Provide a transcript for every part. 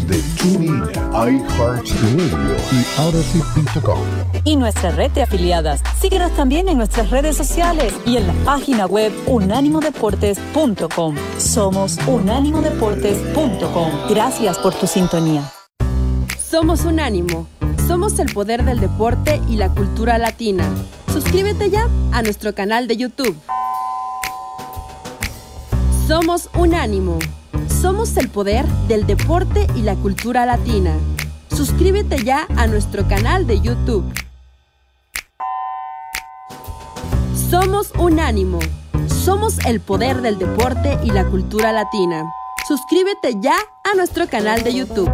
través de TuneIn, iHeartRadio y Odyssey.com. Y nuestra red de afiliadas. Síguenos también en nuestras redes sociales y en la página web unánimodeportes.com. Somos unánimodeportes.com. Gracias por tu sintonía. Somos Unánimo. Somos el poder del deporte y la cultura latina. Suscríbete ya a nuestro canal de YouTube. Somos Unánimo. Somos el poder del deporte y la cultura latina. Suscríbete ya a nuestro canal de YouTube. Somos Unánimo. Somos el poder del deporte y la cultura latina. Suscríbete ya a nuestro canal de YouTube.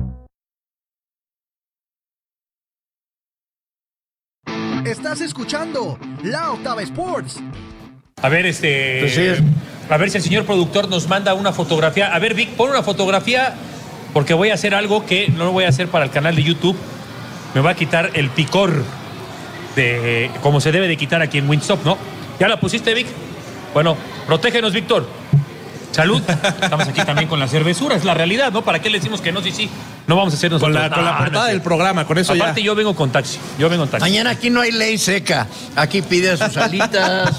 Estás escuchando La Octava Sports. A ver, a ver si el señor productor nos manda una fotografía. A ver, Vic, pon una fotografía, porque voy a hacer algo que no lo voy a hacer para el canal de YouTube. Me va a quitar el picor de como se debe de quitar aquí en Wingstop, ¿no? ¿Ya la pusiste, Vic? Bueno, protégenos, Víctor. Salud. Estamos aquí también con la cervezura, es la realidad, ¿no? ¿Para qué le decimos que no? Sí. No vamos a hacer nosotros. Con la portada del programa, con eso aparte, ya. Aparte, yo vengo con taxi. Mañana aquí no hay ley seca. Aquí pide sus alitas,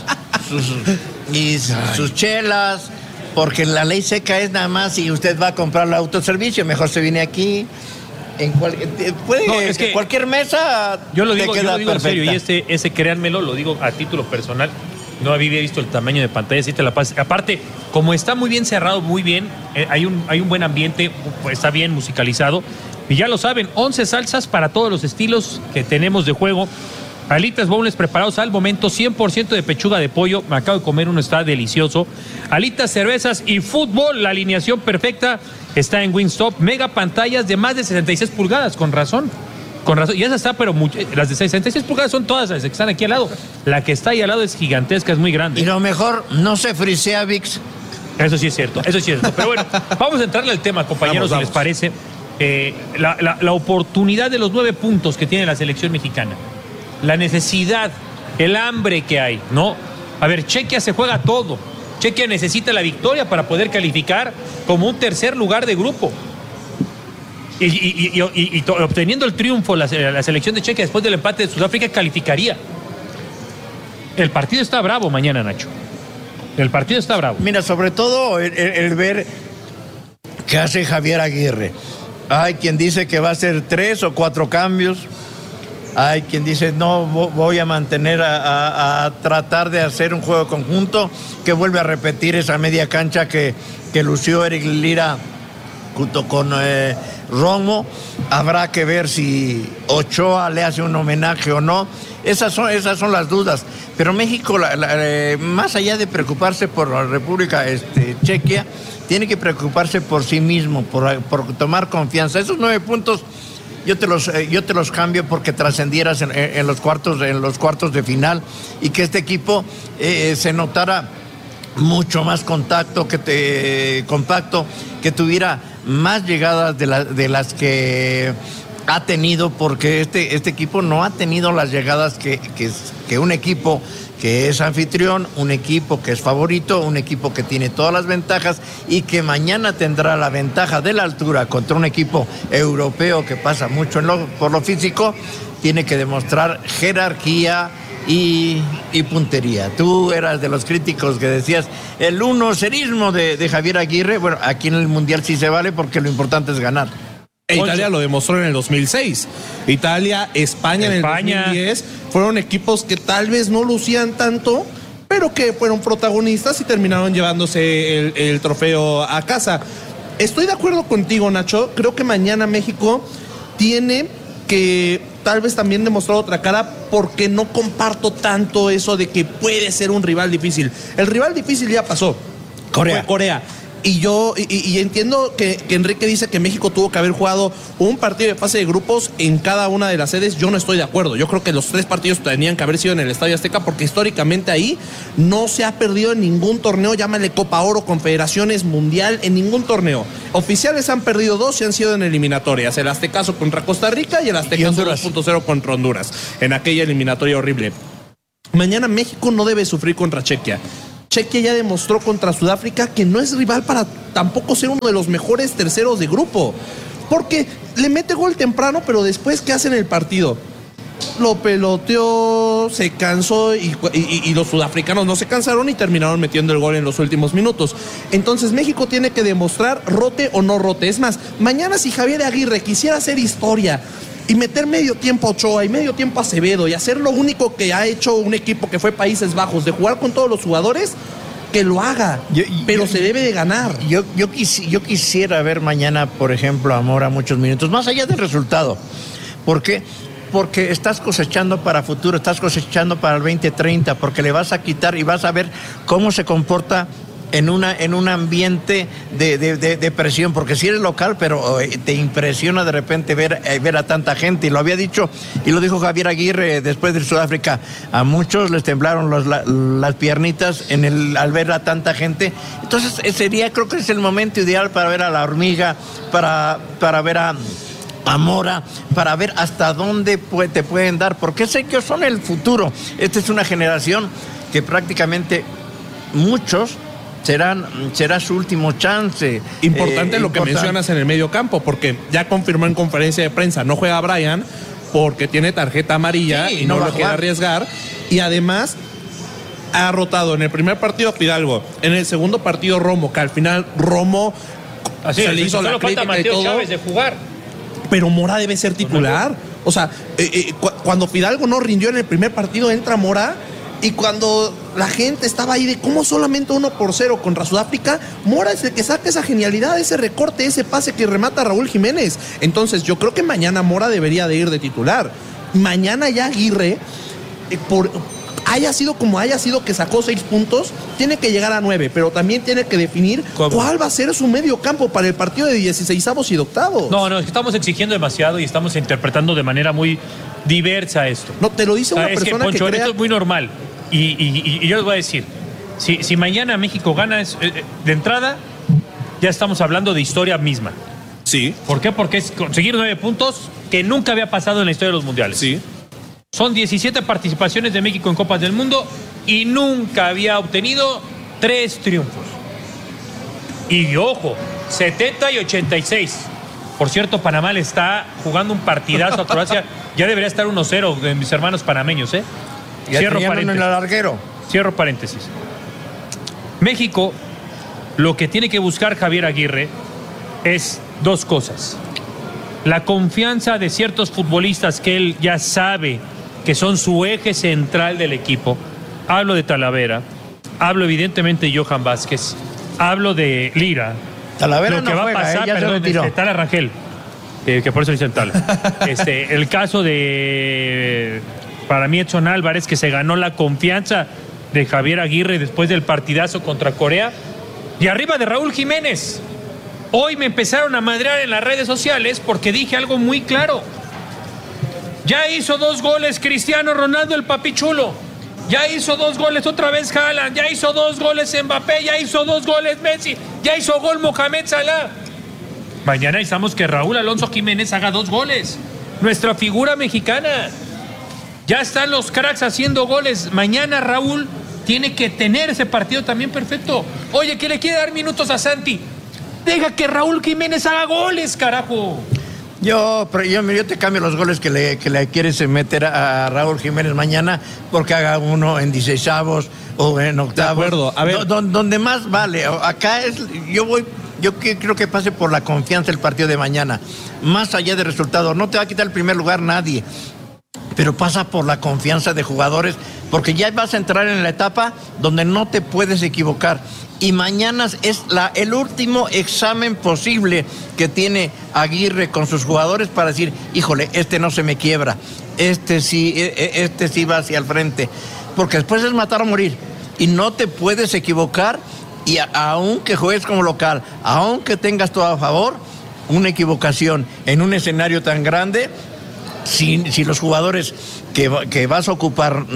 sus chelas, porque la ley seca es nada más si usted va a comprar el autoservicio, mejor se viene aquí. En cualquier mesa. Yo lo digo en serio, y ese créanmelo, lo digo a título personal. No había visto el tamaño de pantalla, sí te la pasas. Aparte, como está muy bien cerrado, muy bien, hay un buen ambiente, está bien musicalizado. Y ya lo saben, 11 salsas para todos los estilos que tenemos de juego. Alitas boneless preparados al momento, 100% de pechuga de pollo. Me acabo de comer uno, está delicioso. Alitas, cervezas y fútbol, la alineación perfecta está en Wingstop. Mega pantallas de más de 66 pulgadas, con razón. Y esa está, pero las de 66 pulgadas son todas las que están aquí al lado. La que está ahí al lado es gigantesca, es muy grande. Y lo mejor, no se frisea, VIX. Eso sí es cierto. Pero bueno, vamos a entrarle al tema, compañeros, si les parece. La oportunidad de los 9 puntos que tiene la selección mexicana. La necesidad, el hambre que hay, ¿no? A ver, Chequia se juega todo. Chequia necesita la victoria para poder calificar como un tercer lugar de grupo. Y obteniendo el triunfo la selección de Chequia después del empate de Sudáfrica calificaría. El partido está bravo mañana, Nacho. El partido está bravo. Mira, sobre todo el ver qué hace Javier Aguirre. Hay quien dice que va a hacer 3 o 4 cambios. Hay quien dice no, voy a mantener a tratar de hacer un juego conjunto, que vuelve a repetir esa media cancha que lució Eric Lira junto con Romo. Habrá que ver si Ochoa le hace un homenaje o no. Esas son las dudas. Pero México, más allá de preocuparse por la República Chequia, tiene que preocuparse por sí mismo, por tomar confianza. Esos 9 puntos yo te los cambio porque trascendieras en los cuartos de final, y que este equipo se notara mucho más compacto, que tuviera más llegadas de las que ha tenido, porque este equipo no ha tenido las llegadas que un equipo que es anfitrión, un equipo que es favorito, un equipo que tiene todas las ventajas y que mañana tendrá la ventaja de la altura contra un equipo europeo que pasa mucho por lo físico. Tiene que demostrar jerarquía y puntería. Tú eras de los críticos que decías el unocerismo de Javier Aguirre. Bueno, aquí en el Mundial sí se vale, porque lo importante es ganar. Italia lo demostró en el 2006. Italia, España en el 2010 fueron equipos que tal vez no lucían tanto, pero que fueron protagonistas y terminaron llevándose el trofeo a casa. Estoy de acuerdo contigo, Nacho. Creo que mañana México tiene que tal vez también demostrar otra cara, porque no comparto tanto eso de que puede ser un rival difícil. El rival difícil ya pasó. Corea. Y entiendo que Enrique dice que México tuvo que haber jugado un partido de fase de grupos en cada una de las sedes. Yo no estoy de acuerdo. Yo creo que los 3 partidos tenían que haber sido en el Estadio Azteca, porque históricamente ahí no se ha perdido en ningún torneo, llámale Copa Oro, Confederaciones, Mundial, en ningún torneo. Oficiales han perdido 2 y han sido en eliminatorias. El Aztecaso contra Costa Rica y el Aztecaso 2.0 contra Honduras, en aquella eliminatoria horrible. Mañana México no debe sufrir contra Chequia. Chequia ya demostró contra Sudáfrica que no es rival para tampoco ser uno de los mejores terceros de grupo. Porque le mete gol temprano, pero después, ¿qué hace en el partido? Lo peloteó, se cansó y los sudafricanos no se cansaron y terminaron metiendo el gol en los últimos minutos. Entonces México tiene que demostrar rote o no rote. Es más, mañana si Javier Aguirre quisiera hacer historia y meter medio tiempo a Ochoa y medio tiempo a Acevedo y hacer lo único que ha hecho un equipo que fue Países Bajos, de jugar con todos los jugadores, que lo haga, pero se debe de ganar. Yo quisiera ver mañana, por ejemplo, a Mora muchos minutos, más allá del resultado. ¿Por qué? Porque estás cosechando para futuro, estás cosechando para el 2030, porque le vas a quitar y vas a ver cómo se comporta en un ambiente de presión, porque si eres local, pero te impresiona de repente ver a tanta gente, y lo había dicho, y lo dijo Javier Aguirre después de Sudáfrica, a muchos les temblaron las piernitas al ver a tanta gente. Entonces creo que es el momento ideal para ver a la hormiga, para ver a Mora, para ver hasta dónde te pueden dar, porque sé que son el futuro. Esta es una generación que prácticamente muchos será su último chance. Importante lo que mencionas en el medio campo, porque ya confirmó en conferencia de prensa, no juega Brian porque tiene tarjeta amarilla y no lo quiere arriesgar, y además ha rotado en el primer partido Fidalgo, en el segundo partido Romo, que al final Romo se le hizo la crítica y todo. Chávez de jugar. Pero Mora debe ser titular. O sea, cuando Fidalgo no rindió en el primer partido, entra Mora. Y cuando la gente estaba ahí de cómo solamente 1-0 contra Sudáfrica, Mora es el que saca esa genialidad, ese recorte, ese pase que remata a Raúl Jiménez. Entonces yo creo que mañana Mora debería de ir de titular. Mañana ya Aguirre, haya sido como haya sido, que sacó 6 puntos, tiene que llegar a 9, pero también tiene que definir cuál va a ser su medio campo para el partido de 16avos y de octavos. No, estamos exigiendo demasiado y estamos interpretando de manera muy diversa esto. No, te lo dice una persona Poncho, que crea... esto es muy normal. Y yo les voy a decir, si mañana México gana de entrada, ya estamos hablando de historia misma. Sí. ¿Por qué? Porque es conseguir 9 puntos que nunca había pasado en la historia de los mundiales. Sí. Son 17 participaciones de México en Copas del Mundo y nunca había obtenido 3 triunfos. Y ojo, 70 y 86. Por cierto, Panamá le está jugando un partidazo a Croacia. Ya debería estar 1-0 de mis hermanos panameños, ¿eh? Ya Cierro paréntesis. En el alarguero. Cierro paréntesis. México, lo que tiene que buscar Javier Aguirre es 2 cosas. La confianza de ciertos futbolistas que él ya sabe que son su eje central del equipo. Hablo de Talavera, hablo evidentemente de Johan Vázquez, hablo de Lira. Talavera lo que no va juega, a pasar, ya perdón, Tala Rangel, que por eso dicen Tala. El caso de, para mí, Edson Álvarez, que se ganó la confianza de Javier Aguirre después del partidazo contra Corea. Y arriba de Raúl Jiménez. Hoy me empezaron a madrear en las redes sociales porque dije algo muy claro. Ya hizo 2 goles Cristiano Ronaldo, el papichulo. Ya hizo 2 goles otra vez Haaland. Ya hizo 2 goles Mbappé. Ya hizo 2 goles Messi. Ya hizo gol Mohamed Salah. Mañana necesitamos que Raúl Alonso Jiménez haga 2 goles. Nuestra figura mexicana. Ya están los cracks haciendo goles. Mañana Raúl tiene que tener ese partido también perfecto. Oye, que le quiere dar minutos a Santi. Deja que Raúl Jiménez haga goles, carajo. Yo te cambio los goles que le quieres meter a Raúl Jiménez mañana, porque haga uno en 16avos o en octavos. De acuerdo. A ver. Donde más vale. Acá yo creo que pase por la confianza el partido de mañana. Más allá del resultado. No te va a quitar el primer lugar nadie, pero pasa por la confianza de jugadores, porque ya vas a entrar en la etapa donde no te puedes equivocar. Y mañana es el último examen posible que tiene Aguirre con sus jugadores para decir, híjole, este no se me quiebra, este sí va hacia el frente, porque después es matar o morir y no te puedes equivocar. Y aunque juegues como local, aunque tengas todo a favor, una equivocación en un escenario tan grande, si los jugadores que vas a ocupar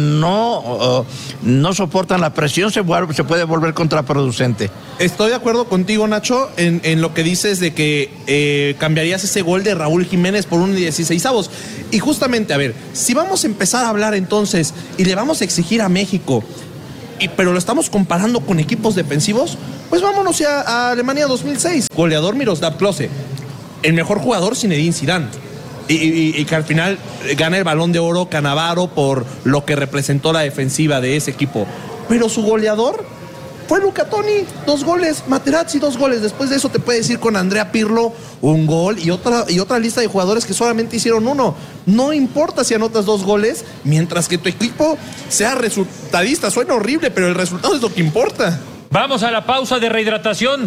no soportan la presión, se puede volver contraproducente. Estoy de acuerdo contigo, Nacho, en lo que dices de que cambiarías ese gol de Raúl Jiménez por un 16avos. Y justamente, a ver, si vamos a empezar a hablar entonces y le vamos a exigir a México, pero lo estamos comparando con equipos defensivos, pues vámonos a Alemania 2006. Goleador Miroslav Klose. el mejor jugador Zinedine Zidane. Y que al final gana el Balón de Oro Cannavaro por lo que representó la defensiva de ese equipo. Pero su goleador fue Luca Toni, 2 goles, Materazzi 2 goles. Después de eso te puedes ir con Andrea Pirlo, 1 gol y otra lista de jugadores que solamente hicieron 1. No importa si anotas 2 goles, mientras que tu equipo sea resultadista. Suena horrible, pero el resultado es lo que importa. Vamos a la pausa de rehidratación.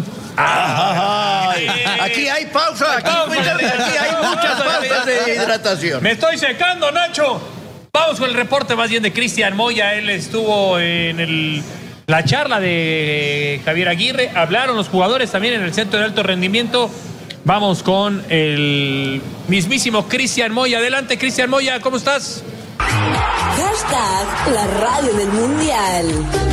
Aquí hay pausa. Aquí hay muchas pausas de hidratación. Me estoy secando, Nacho. Vamos con el reporte más bien de Cristian Moya. Él estuvo en la charla de Javier Aguirre. Hablaron los jugadores también en el Centro de Alto Rendimiento. Vamos con el mismísimo Cristian Moya. Adelante, Cristian Moya, ¿cómo estás? Hashtag la radio del mundial.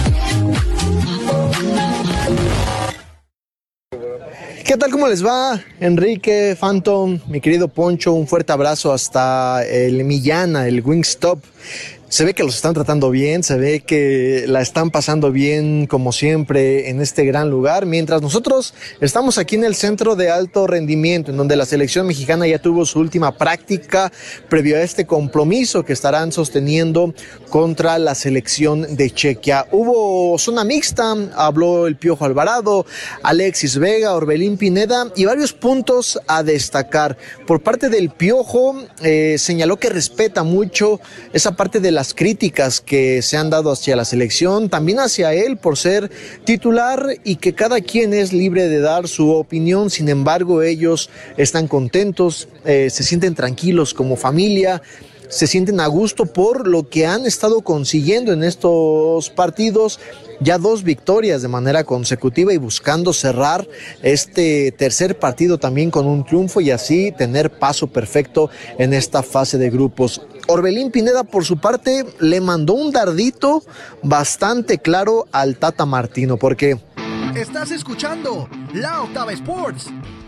¿Qué tal? ¿Cómo les va? Enrique, Phantom, mi querido Poncho, un fuerte abrazo hasta el Millana, el Wingstop. Se ve que los están tratando bien, se ve que la están pasando bien como siempre en este gran lugar, mientras nosotros estamos aquí en el Centro de Alto Rendimiento, en donde la selección mexicana ya tuvo su última práctica previo a este compromiso que estarán sosteniendo contra la selección de Chequia. Hubo zona mixta, habló el Piojo Alvarado, Alexis Vega, Orbelín Pineda y varios puntos a destacar. Por parte del Piojo señaló que respeta mucho esa parte de las críticas que se han dado hacia la selección, también hacia él por ser titular y que cada quien es libre de dar su opinión. Sin embargo, ellos están contentos, se sienten tranquilos como familia, se sienten a gusto por lo que han estado consiguiendo en estos partidos. Ya 2 victorias de manera consecutiva y buscando cerrar este tercer partido también con un triunfo y así tener paso perfecto en esta fase de grupos. Orbelín Pineda, por su parte, le mandó un dardito bastante claro al Tata Martino, porque estás escuchando La Octava Sports.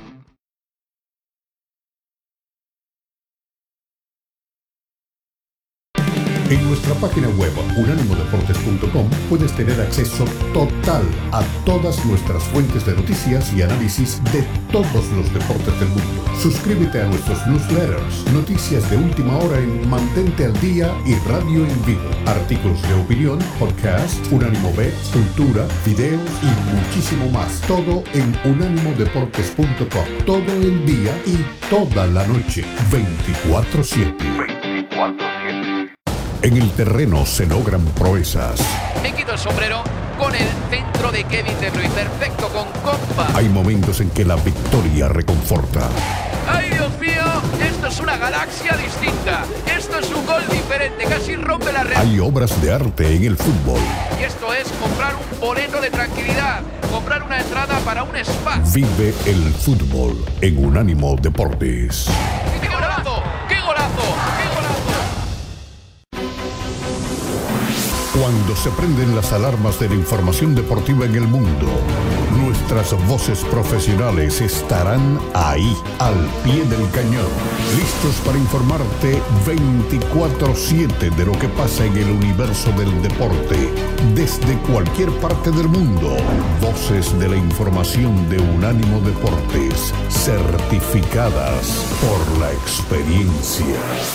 En nuestra página web unánimodeportes.com puedes tener acceso total a todas nuestras fuentes de noticias y análisis de todos los deportes del mundo. Suscríbete a nuestros newsletters, noticias de última hora en Mantente al Día y Radio en Vivo, artículos de opinión, podcast, Unánimo Bet, cultura, videos y muchísimo más. Todo en unánimodeportes.com. Todo el día y toda la noche, 24/7. En el terreno se logran proezas. Me quito el sombrero con el centro de Kevin De Bruyne. Perfecto, con compa. Hay momentos en que la victoria reconforta. ¡Ay, Dios mío! Esto es una galaxia distinta. Esto es un gol diferente. Casi rompe la red. Hay obras de arte en el fútbol. Y esto es comprar un boleto de tranquilidad. Comprar una entrada para un spa. Vive el fútbol en Unánimo Deportes. ¡Qué golazo! ¡Qué golazo! ¡Qué golazo! Cuando se prenden las alarmas de la información deportiva en el mundo, nuestras voces profesionales estarán ahí, al pie del cañón, listos para informarte 24/7 de lo que pasa en el universo del deporte, desde cualquier parte del mundo. Voces de la información de Unánimo Deportes, certificadas por la experiencia.